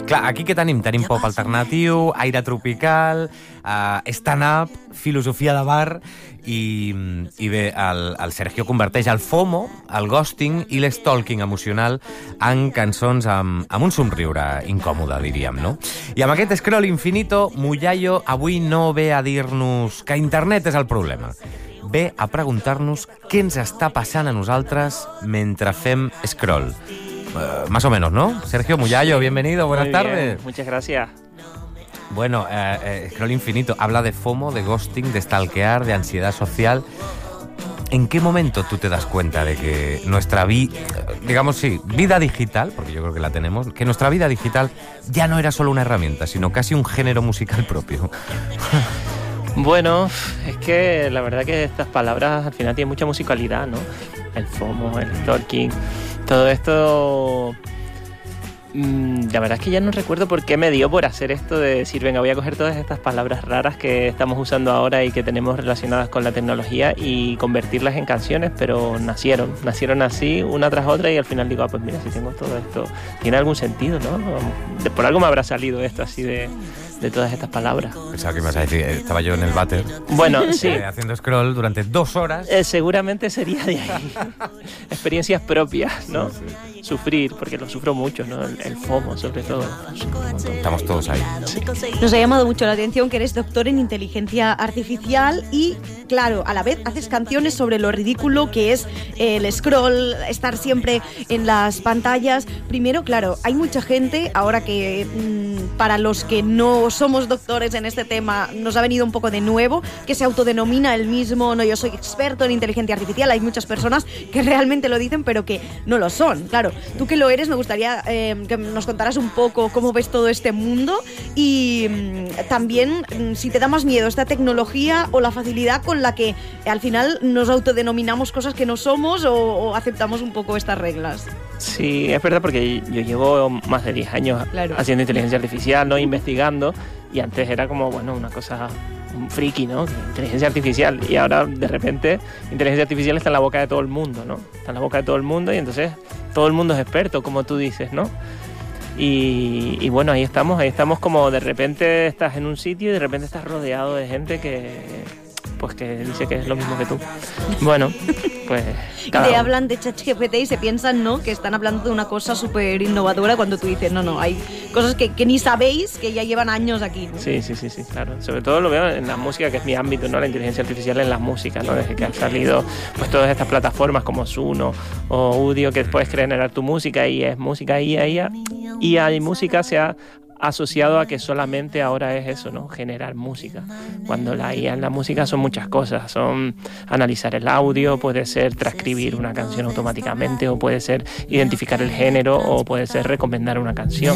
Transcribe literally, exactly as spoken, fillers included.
Clar, aquí què tenim? Tenim pop alternatiu, aire tropical, uh, stand-up, filosofia de bar i, i bé, el, el Sergio converteix el FOMO, el ghosting i l'estalking emocional en cançons amb, amb un somriure incòmode, diríem, no? I amb aquest scroll infinito, Muyayo avui no ve a dir-nos que internet és el problema. Ve a preguntar-nos què ens està passant a nosaltres mentre fem scroll. Uh, más o menos, ¿no? Sergio Muyayo, bienvenido, buenas Muy tardes. Bien, muchas gracias. Bueno, eh, eh, Scroll Infinito habla de FOMO, de ghosting, de stalkear, de ansiedad social. ¿En qué momento tú te das cuenta de que nuestra vida, digamos sí, vida digital, porque yo creo que la tenemos, que nuestra vida digital ya no era solo una herramienta, sino casi un género musical propio? Bueno, es que la verdad que estas palabras al final tienen mucha musicalidad, ¿no? El FOMO, el stalking, todo esto... Mmm, la verdad es que ya no recuerdo por qué me dio por hacer esto de decir, venga, voy a coger todas estas palabras raras que estamos usando ahora y que tenemos relacionadas con la tecnología y convertirlas en canciones, pero nacieron, nacieron así, una tras otra, y al final digo, ah, pues mira, si tengo todo esto, tiene algún sentido, ¿no? De, por algo me habrá salido esto así de... de todas estas palabras. Pensaba que me ibas a decir, estaba yo en el váter. Bueno, sí. Eh, haciendo scroll durante dos horas. Eh, seguramente sería de ahí. Experiencias propias, ¿no? Sí, sí. Sufrir, porque lo sufro mucho, ¿no? El, el FOMO, sobre todo. Estamos todos ahí. Sí. Nos ha llamado mucho la atención que eres doctor en inteligencia artificial y, claro, a la vez haces canciones sobre lo ridículo que es el scroll, estar siempre en las pantallas. Primero, claro, hay mucha gente, ahora que mmm, para los que no somos doctores en este tema, nos ha venido un poco de nuevo, que se autodenomina el mismo, no, yo soy experto en inteligencia artificial. Hay muchas personas que realmente lo dicen, pero que no lo son. Claro, tú que lo eres, me gustaría eh, que nos contaras un poco cómo ves todo este mundo y mmm, también mmm, si te da más miedo esta tecnología o la facilidad con la que al final nos autodenominamos cosas que no somos o, o aceptamos un poco estas reglas. Sí, es verdad, porque yo llevo más de diez años claro. haciendo inteligencia artificial, ¿no? Investigando, y antes era como, bueno, una cosa, un friki, ¿no? Inteligencia artificial, y ahora de repente inteligencia artificial está en la boca de todo el mundo, ¿no? Está en la boca de todo el mundo y entonces todo el mundo es experto, como tú dices, ¿no? Y, y bueno, ahí estamos, ahí estamos como de repente estás en un sitio y de repente estás rodeado de gente que... pues que dice que es lo mismo que tú. Bueno, pues... Cada... Te hablan de ChatGPT y se piensan, ¿no?, que están hablando de una cosa súper innovadora cuando tú dices, no, no, hay cosas que, que ni sabéis, que ya llevan años aquí, ¿no? Sí, sí, sí, sí, claro. Sobre todo lo veo en la música, que es mi ámbito, ¿no? La inteligencia artificial en la música, ¿no? Desde que han salido pues todas estas plataformas como Suno o Udio, que puedes generar tu música y es música I A, I A, y hay música se ha asociado a que solamente ahora es eso, ¿no? Generar música. Cuando la I A en la música son muchas cosas. Son analizar el audio, puede ser transcribir una canción automáticamente, o puede ser identificar el género, o puede ser recomendar una canción.